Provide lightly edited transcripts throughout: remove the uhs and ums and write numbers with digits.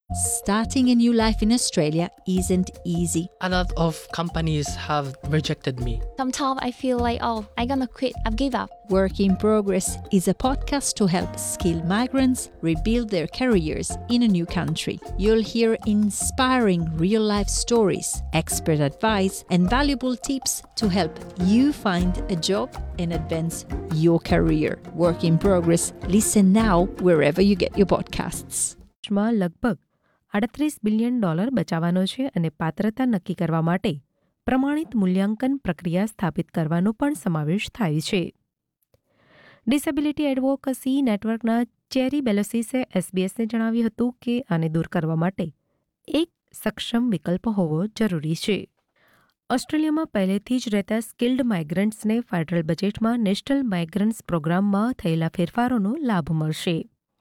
Starting a new life in Australia isn't easy. A lot of companies have rejected me. Sometimes I feel like, I'm gonna quit, I've give up. Work in Progress is a podcast to help skilled migrants rebuild their careers in a new country. You'll hear inspiring real-life stories, expert advice, and valuable tips to help you find a job and advance your career. Work in Progress. Listen now wherever you get your podcasts. માં લગભગ $38 billion બચાવવાનો છે અને પાત્રતા નક્કી કરવા માટે પ્રમાણિત મૂલ્યાંકન પ્રક્રિયા સ્થાપિત કરવાનો પણ સમાવેશ થાય છે. ડિસેબિલિટી એડવોકસી નેટવર્કના ચેરી બેલોસીસે એસબીએસને જણાવ્યું હતું કે આને દૂર કરવા માટે એક સક્ષમ વિકલ્પ હોવો જરૂરી છે. ઓસ્ટ્રેલિયામાં પહેલેથી જ રહેતા સ્કિલ્ડ માઇગ્રન્ટ્સને ફેડરલ બજેટમાં નેશનલ માઇગ્રન્ટ્સ પ્રોગ્રામમાં થયેલા ફેરફારોનો લાભ મળશે.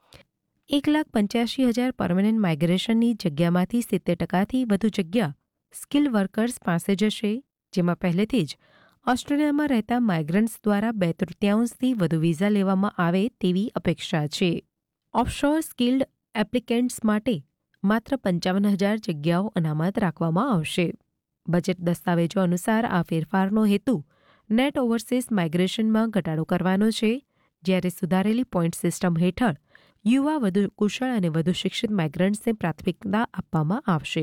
1,85,000 પરમનન્ટ માઇગ્રેશનની જગ્યામાંથી 70%થી વધુ જગ્યા સ્કિલ વર્કર્સ પાસે જશે, જેમાં પહેલેથી જ ઓસ્ટ્રેલિયામાં રહેતા માઇગ્રન્ટ્સ દ્વારા 2/3થી વધુ વિઝા લેવામાં આવે તેવી અપેક્ષા છે. ઓફશોર સ્કિલ્ડ એપ્લિકેન્ટ્સ માટે માત્ર 55,000 જગ્યાઓ અનામત રાખવામાં આવશે. બજેટ દસ્તાવેજો અનુસાર આ ફેરફારનો હેતુ નેટ ઓવરસીઝ માઇગ્રેશનમાં ઘટાડો કરવાનો છે, જ્યારે સુધારેલી પોઈન્ટ સિસ્ટમ હેઠળ યુવા, વધુ કુશળ અને વધુ શિક્ષિત માઇગ્રન્ટ્સને પ્રાથમિકતા આપવામાં આવશે.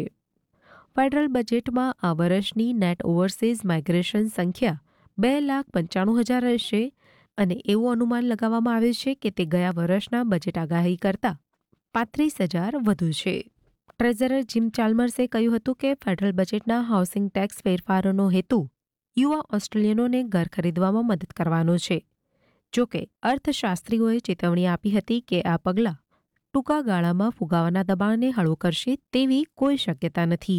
ફેડરલ બજેટમાં આ વર્ષની નેટ ઓવરસીઝ માઇગ્રેશન સંખ્યા 2,95,000 રહેશે અને એવું અનુમાન લગાવવામાં આવે છે કે તે ગયા વર્ષના બજેટ આગાહી કરતાં 35,000 વધુ છે. ટ્રેઝરર જીમ ચાલ્મર્સે કહ્યું હતું કે ફેડરલ બજેટના હાઉસિંગ ટેક્સ ફેરફારોનો હેતુ યુવા ઓસ્ટ્રેલિયનોને ઘર ખરીદવામાં મદદ કરવાનો છે. જોકે અર્થશાસ્ત્રીઓએ ચેતવણી આપી હતી કે આ પગલાં ટૂંકા ગાળામાં ફુગાવાના દબાણને હળવો કરશે તેવી કોઈ શક્યતા નથી.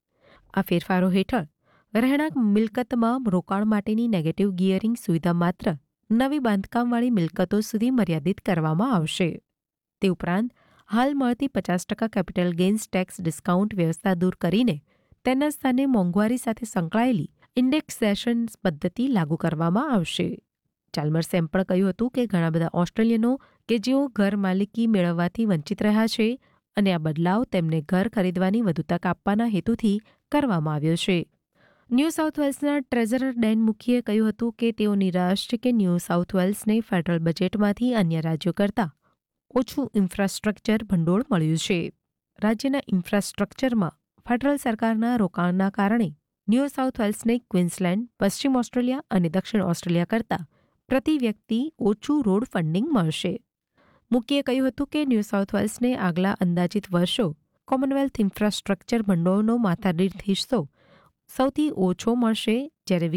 આ ફેરફારો હેઠળ રહેણાંક મિલકતમાં રોકાણ માટેની નેગેટિવ ગિયરિંગ સુવિધા માત્ર નવી બાંધકામવાળી મિલકતો સુધી મર્યાદિત કરવામાં આવશે. તે ઉપરાંત હાલ મળતી 50% કેપિટલ ગેઇન્સ ટેક્સ ડિસ્કાઉન્ટ વ્યવસ્થા દૂર કરીને તેના સ્થાને મોંઘવારી સાથે સંકળાયેલી ઇન્ડેક્સેશન પદ્ધતિ લાગુ કરવામાં આવશે. ચાલ્મર્સે એમ પણ કહ્યું હતું કે ઘણા બધા ઓસ્ટ્રેલિયનો કે જેઓ ઘર માલિકી મેળવવાથી વંચિત રહ્યા છે અને આ બદલાવ તેમને ઘર ખરીદવાની વધુ તક આપવાના હેતુથી કરવામાં આવ્યો છે. ન્યૂ સાઉથ વેલ્સના ટ્રેઝરર ડેન મુખીએ કહ્યું હતું કે તેઓ નિરાશ છે કે ન્યૂ સાઉથ વેલ્સને ફેડરલ બજેટમાંથી અન્ય રાજ્યો કરતાં ઓછું ઇન્ફ્રાસ્ટ્રક્ચર ભંડોળ મળ્યું છે. રાજ્યના ઇન્ફ્રાસ્ટ્રક્ચરમાં ફેડરલ સરકારના રોકાણના કારણે ન્યૂ સાઉથ વેલ્સને ક્વીન્સલેન્ડ, પશ્ચિમ ઓસ્ટ્રેલિયા અને દક્ષિણ ઓસ્ટ્રેલિયા કરતાં પ્રતિ વ્યક્તિ ઓછું રોડ ફંડિંગ મળશે. મુખીએ કહ્યું હતું કે ન્યૂ સાઉથ વેલ્સને આગલા અંદાજિત વર્ષો કોમનવેલ્થ ઇન્ફ્રાસ્ટ્રક્ચર ભંડોળનો માથાદીઠ હિસ્સો સૌથી ઓછો મળશે, જ્યારે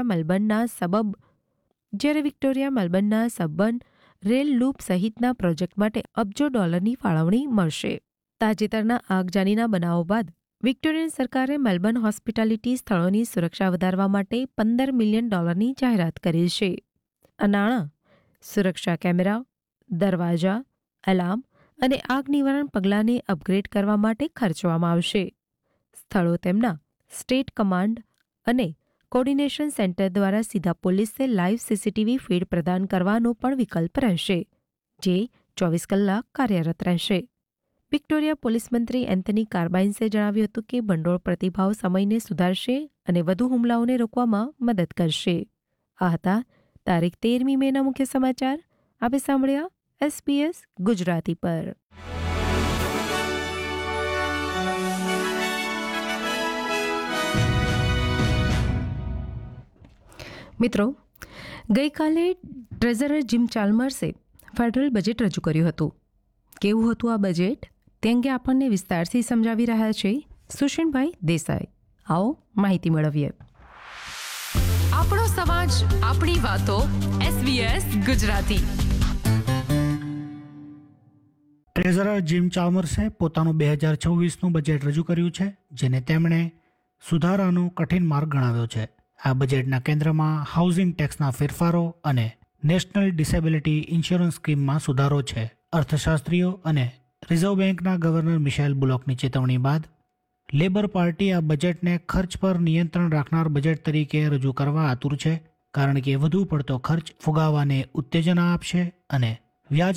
વિક્ટોરિયા મેલબર્નના સબર્બન રેલ લૂપ સહિતના પ્રોજેક્ટ માટે અબજો ડોલરની ફાળવણી મળશે. તાજેતરના આગજાનીના બનાવો બાદ વિક્ટોરિયન સરકારે મેલબર્ન હોસ્પિટાલિટી સ્થળોની સુરક્ષા વધારવા માટે $15 મિલિયન જાહેરાત કરી છે. આ નાણાં સુરક્ષા કેમેરા, દરવાજા, એલાર્મ અને આગ નિવારણ પગલાંને અપગ્રેડ કરવા માટે ખર્ચવામાં આવશે. સ્થળો તેમના સ્ટેટ કમાન્ડ અને કોર્ડિનેશન સેન્ટર દ્વારા સીધા પોલીસને લાઇવ સીસીટીવી ફીડ પ્રદાન કરવાનો પણ વિકલ્પ રહેશે, જે 24 કલાક કાર્યરત રહેશે. વિક્ટોરિયા પોલીસ મંત્રી એન્થની કાર્બાઇન્સે જણાવ્યું હતું કે ભંડોળ પ્રતિભાવ સમયને સુધારશે અને વધુ હુમલાઓને રોકવામાં મદદ કરશે. આ હતા તારીખ 13મી મેના મુખ્ય સમાચાર. આપે સાંભળ્યા SBS ગુજરાતી પર. મિત્રો, ગઈકાલે ટ્રેઝરર જીમ ચાલ્મર્સે ફેડરલ બજેટ રજૂ કર્યું હતું. કેવું હતું આ બજેટ તે અંગે આપણને વિસ્તારથી સમજાવી રહ્યા છે સુષેણભાઈ દેસાઈ. આવો માહિતી મેળવીએ. આપણો સમાજ, આપણી વાતો. SBS ગુજરાતી. ટ્રેઝરર જીમ ચાલ્મર્સે પોતાનું 2026નું બજેટ રજૂ કર્યું છે, જેને તેમણે સુધારાનો કઠિન માર્ગ ગણાવ્યો છે. આ બજેટના કેન્દ્રમાં હાઉસિંગ ટેક્સના ફેરફારો અને નેશનલ ડિસેબિલિટી ઇન્સ્યોરન્સ સ્કીમમાં સુધારો છે. અર્થશાસ્ત્રીઓ અને રિઝર્વ બેંકના ગવર્નર મિશેલ બુલોકની ચેતવણી બાદ લેબર પાર્ટી આ બજેટને ખર્ચ પર નિયંત્રણ રાખનાર બજેટ તરીકે રજૂ કરવા આતુર છે, કારણ કે વધુ પડતો ખર્ચ ફુગાવાને ઉત્તેજના આપશે અને વ્યાજ